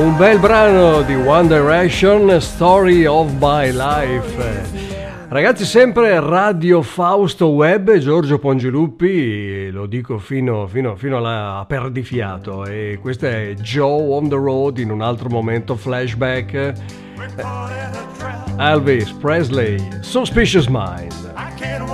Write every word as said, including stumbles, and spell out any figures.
Un bel brano di One Direction, Story of My Life. Ragazzi, sempre Radio Fausto Web, Giorgio Pongiluppi, lo dico fino, fino, fino alla perdifiato. E questo è Joe on the Road, in un altro momento flashback. Elvis Presley, Suspicious Minds.